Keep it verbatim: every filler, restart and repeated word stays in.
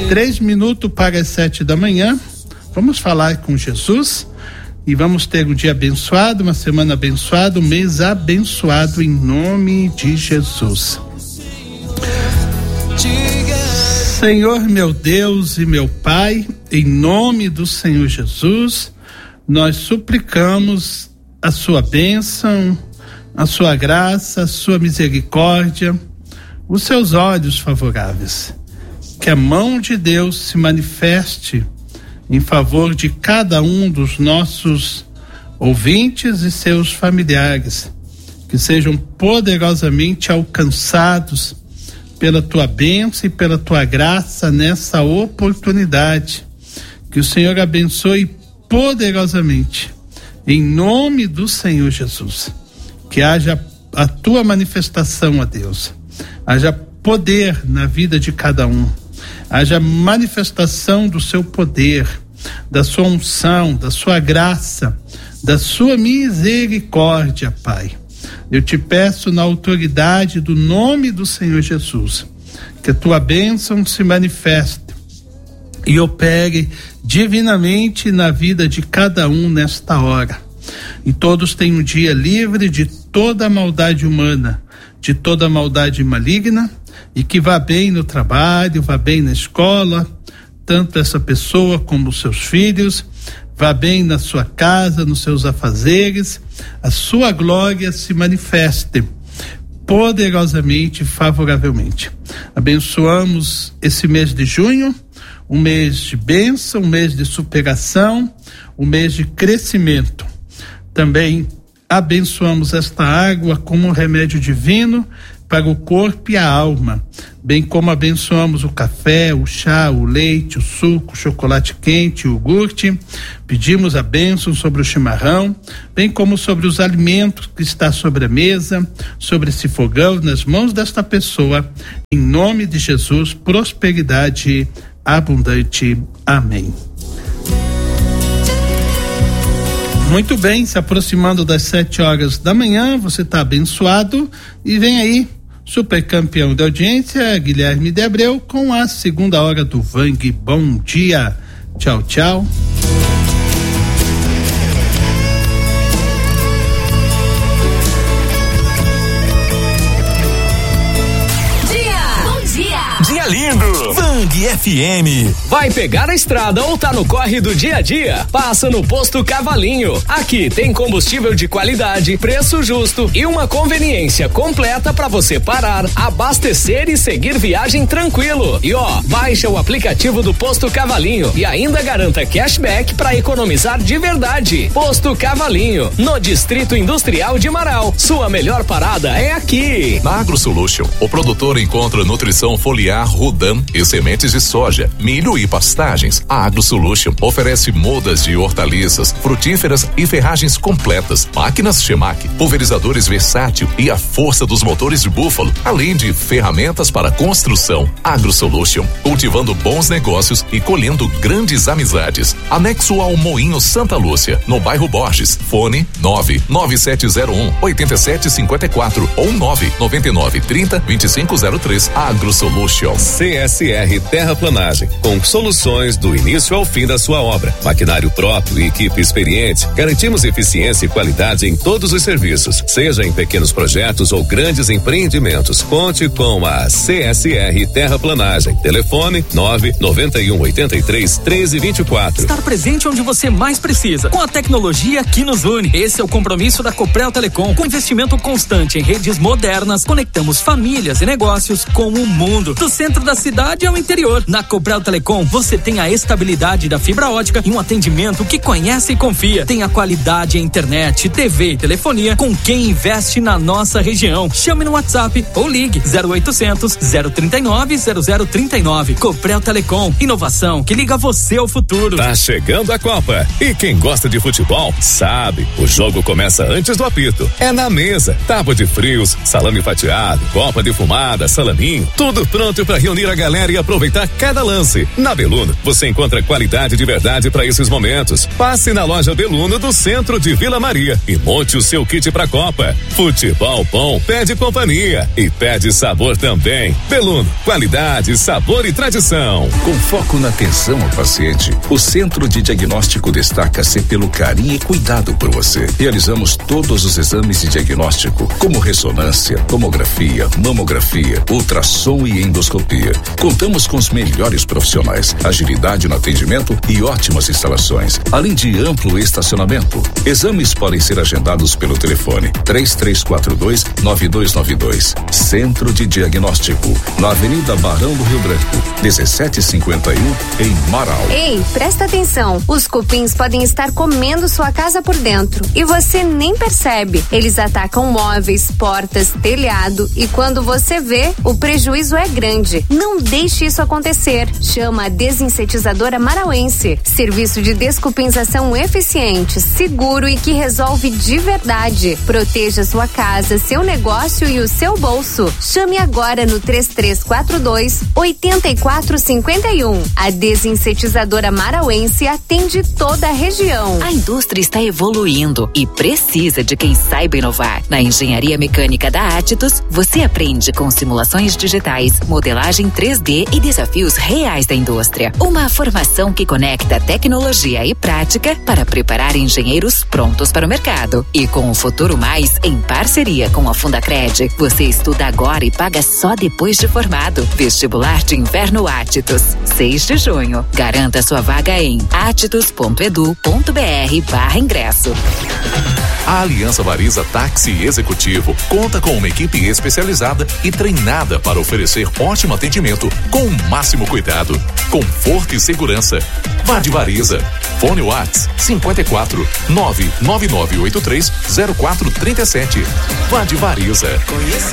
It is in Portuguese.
Três minutos para as sete da manhã. Vamos falar com Jesus e vamos ter um dia abençoado, uma semana abençoada, um mês abençoado em nome de Jesus. Senhor meu Deus e meu Pai, em nome do Senhor Jesus, nós suplicamos a sua bênção, a sua graça, a sua misericórdia, os seus olhos favoráveis. Que a mão de Deus se manifeste em favor de cada um dos nossos ouvintes e seus familiares, que sejam poderosamente alcançados pela tua bênção e pela tua graça nessa oportunidade. Que o Senhor abençoe poderosamente, em nome do Senhor Jesus. Que haja a tua manifestação, ó Deus, haja poder na vida de cada um, haja manifestação do seu poder, da sua unção, da sua graça, da sua misericórdia, Pai. Eu te peço na autoridade do nome do Senhor Jesus, que a tua bênção se manifeste e opere divinamente na vida de cada um nesta hora. E todos tenham um dia livre de toda a maldade humana, de toda a maldade maligna, e que vá bem no trabalho, vá bem na escola, tanto essa pessoa como os seus filhos, vá bem na sua casa, nos seus afazeres, a sua glória se manifeste poderosamente e favoravelmente. Abençoamos esse mês de junho, um mês de bênção, um mês de superação, um mês de crescimento. Também abençoamos esta água como um remédio divino para o corpo e a alma, bem como abençoamos o café, o chá, o leite, o suco, o chocolate quente, o iogurte. Pedimos a bênção sobre o chimarrão, bem como sobre os alimentos que está sobre a mesa, sobre esse fogão, nas mãos desta pessoa. Em nome de Jesus, prosperidade abundante. Amém. Muito bem, se aproximando das sete horas da manhã, você está abençoado e vem aí, super campeão de audiência, Guilherme de Abreu, com a segunda hora do Vang. Bom dia, tchau, tchau. Dia lindo, Vang F M. Vai pegar a estrada ou tá no corre do dia a dia? Passa no Posto Cavalinho. Aqui tem combustível de qualidade, preço justo e uma conveniência completa para você parar, abastecer e seguir viagem tranquilo. E ó, baixa o aplicativo do Posto Cavalinho e ainda garanta cashback para economizar de verdade. Posto Cavalinho, no Distrito Industrial de Marau. Sua melhor parada é aqui. Na AgroSolution, o produtor encontra nutrição foliar, Rudan e sementes de soja, milho e pastagens. A AgroSolution oferece mudas de hortaliças, frutíferas e ferragens completas, máquinas Chemac, pulverizadores versátil e a força dos motores de búfalo, além de ferramentas para construção. AgroSolution, cultivando bons negócios e colhendo grandes amizades. Anexo ao Moinho Santa Lúcia, no bairro Borges. Fone nove nove sete zero um oito sete cinco quatro ou nove nove nove trinta vinte e cinco zero três. AgroSolution. C S R Terraplanagem, com soluções do início ao fim da sua obra. Maquinário próprio e equipe experiente, garantimos eficiência e qualidade em todos os serviços, seja em pequenos projetos ou grandes empreendimentos. Conte com a C S R Terraplanagem. Telefone nove nove um oito três treze vinte e quatro. Estar presente onde você mais precisa, com a tecnologia que nos une. Esse é o compromisso da Coprel Telecom. Com investimento constante em redes modernas, conectamos famílias e negócios com o mundo. Do centro da cidade ao interior. Na Coprel Telecom, você tem a estabilidade da fibra ótica e um atendimento que conhece e confia. Tem a qualidade em internet, T V e telefonia com quem investe na nossa região. Chame no WhatsApp ou ligue zero oitocentos, zero trinta e nove, zero zero trinta e nove. Coprel Telecom, inovação que liga você ao futuro. Tá chegando a Copa e quem gosta de futebol sabe, o jogo começa antes do apito. É na mesa, tábua de frios, salame fatiado, copa defumada, salaminho, tudo pronto para reunir a galera e aproveitar a cada lance. Na Beluno, você encontra qualidade de verdade para esses momentos. Passe na loja Beluno do centro de Vila Maria e monte o seu kit pra Copa. Futebol bom pede companhia e pede sabor também. Beluno, qualidade, sabor e tradição. Com foco na atenção ao paciente, o Centro de Diagnóstico destaca-se pelo carinho e cuidado por você. Realizamos todos os exames de diagnóstico, como ressonância, tomografia, mamografia, ultrassom e endoscopia. Contamos com os melhores profissionais, agilidade no atendimento e ótimas instalações, além de amplo estacionamento. Exames podem ser agendados pelo telefone três três quatro dois, nove dois nove dois. Centro de Diagnóstico, na Avenida Barão do Rio Branco, dezessete cinquenta e um, em Marau. Ei, presta atenção. Os cupins podem estar comendo sua casa por dentro e você nem percebe. Eles atacam móveis, portas, telhado e quando você vê, o prejuízo é grande. Não deixe isso acontecer. Chama a Desinsetizadora Marauense. Serviço de descupinzação eficiente, seguro e que resolve de verdade. Proteja sua casa, seu negócio e o seu bolso. Chame agora no três três quatro dois, oito quatro cinco um. A Desinsetizadora Marauense atende toda a região. A indústria está evoluindo e precisa de quem saiba inovar. Na engenharia mecânica da Atitus, você aprende com simulações digitais, modelagem três D e desafios reais da indústria. Uma formação que conecta tecnologia e prática para preparar engenheiros prontos para o mercado. E com o Futuro Mais, em parceria com a Fundacred, você estuda agora e paga só depois de formado. Vestibular de Inverno Atitus, seis de junho. Garanta sua vaga em atitus ponto edu ponto br barra ingresso. A Aliança Variza Táxi Executivo conta com uma equipe especializada e treinada para oferecer ótimo atendimento com o máximo cuidado, conforto e segurança. Vá de Variza. Fone Whats cinco quatro nove nove nove oito três zero quatro três sete. Vá de Variza. Conheça